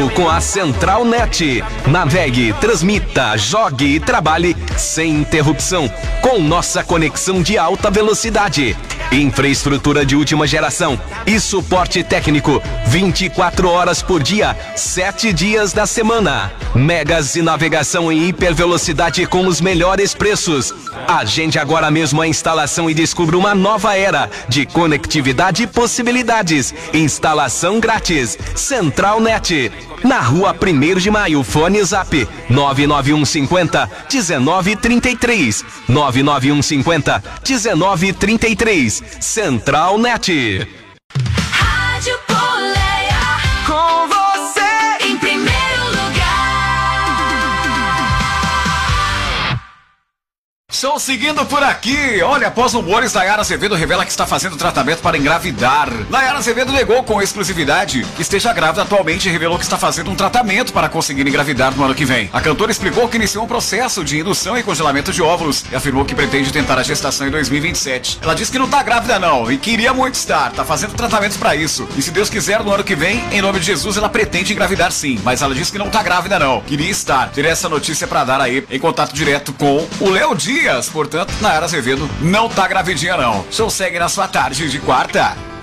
tempo com a Central Net. Navegue, transmita, jogue e trabalhe sem interrupção com nossa conexão de alta velocidade. Infraestrutura de última geração e suporte técnico 24 horas por dia, 7 dias da semana. Megas e navegação em hipervelocidade com os melhores preços. Agende agora mesmo a instalação e descubra uma nova era de conectividade e possibilidades. Instalação grátis. Central Net. Na rua 1º de Maio, fone Zap 99150 1933. 99150 1933. Central Net. Rádio Poleia, com você em primeiro lugar. Estou seguindo por aqui. Olha, após rumores, Nayara Azevedo revela que está fazendo tratamento para engravidar. Nayara Azevedo negou com exclusividade que esteja grávida atualmente e revelou que está fazendo um tratamento para conseguir engravidar no ano que vem. A cantora explicou que iniciou um processo de indução e congelamento de óvulos e afirmou que pretende tentar a gestação em 2027. Ela disse que não está grávida não e queria muito estar, está fazendo tratamentos para isso. E se Deus quiser, no ano que vem, em nome de Jesus, ela pretende engravidar sim. Mas ela disse que não está grávida não, queria estar. Teria essa notícia para dar aí em contato direto com o Léo Dias. Portanto, Nayara Azevedo não tá gravidinha não. Show segue na sua tarde de quarta.